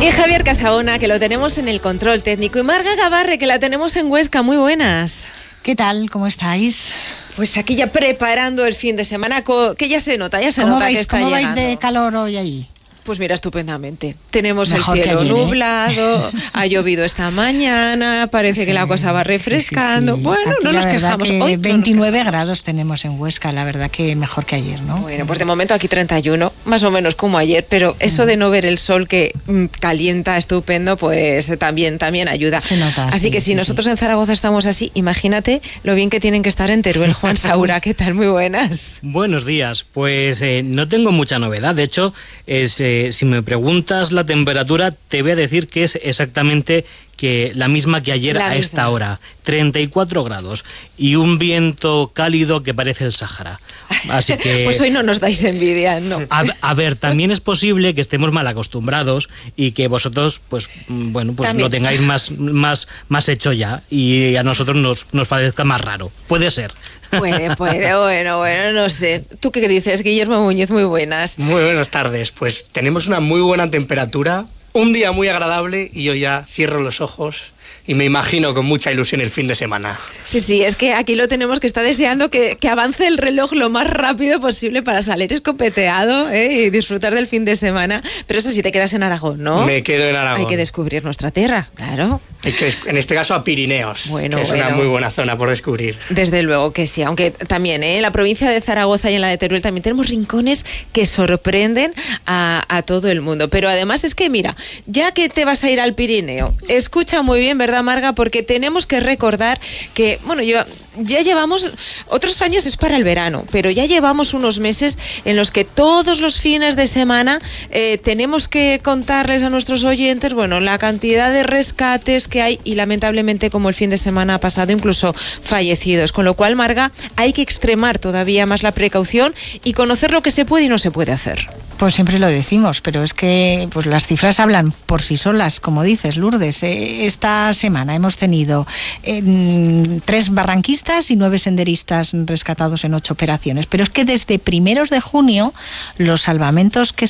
Y Javier Casaona, que lo tenemos en el control técnico, y Marga Gabarre, que la tenemos en Huesca. Muy buenas. ¿Qué tal? ¿Cómo estáis? Pues aquí ya preparando el fin de semana, que ya se nota que está ¿Cómo llegando. vais de calor hoy ahí? Pues mira, estupendamente. Tenemos mejor el cielo ayer, nublado, ha llovido esta mañana, parece que la cosa va refrescando. Sí. Bueno, aquí no nos quejamos. Hoy 29 grados tenemos en Huesca, la verdad que mejor que ayer, ¿no? Bueno, pues de momento aquí 31, más o menos como ayer, pero eso de no ver el sol que calienta estupendo, pues también ayuda. Se nota, así que si nosotros en Zaragoza estamos así, imagínate lo bien que tienen que estar en Teruel. Juan Saura, ¿qué tal? Muy buenas. Buenos días. Pues no tengo mucha novedad. De hecho, si me preguntas la temperatura, te voy a decir que es exactamente la misma que ayer a esta hora. 34 grados y un viento cálido que parece el Sáhara. Así que pues hoy no nos dais envidia, ¿no? A ver, también es posible que estemos mal acostumbrados y que vosotros, pues lo tengáis más hecho ya y a nosotros nos parezca más raro. Puede ser. Puede, bueno, no sé. ¿Tú qué dices, Guillermo Muñoz? Muy buenas. Muy buenas tardes. Pues tenemos una muy buena temperatura, un día muy agradable y yo ya cierro los ojos y me imagino con mucha ilusión el fin de semana. Sí, es que aquí lo tenemos que está deseando que avance el reloj lo más rápido posible para salir escopeteado y disfrutar del fin de semana. Pero eso sí, te quedas en Aragón, ¿no? Me quedo en Aragón. Hay que descubrir nuestra tierra, claro. En este caso a Pirineos, que es una muy buena zona por descubrir. Desde luego que sí, aunque también en la provincia de Zaragoza y en la de Teruel también tenemos rincones que sorprenden a todo el mundo. Pero además es que, mira, ya que te vas a ir al Pirineo, escucha muy bien, ¿verdad, Marga? Porque tenemos que recordar que, ya llevamos, otros años es para el verano, pero ya llevamos unos meses en los que todos los fines de semana tenemos que contarles a nuestros oyentes, la cantidad de rescates que hay y lamentablemente como el fin de semana pasado incluso fallecidos, con lo cual, Marga, hay que extremar todavía más la precaución y conocer lo que se puede y no se puede hacer. Pues siempre lo decimos, pero es que pues las cifras hablan por sí solas, como dices, Lourdes. Esta semana hemos tenido 3 barranquistas y 9 senderistas rescatados en 8 operaciones, pero es que desde primeros de junio los salvamentos que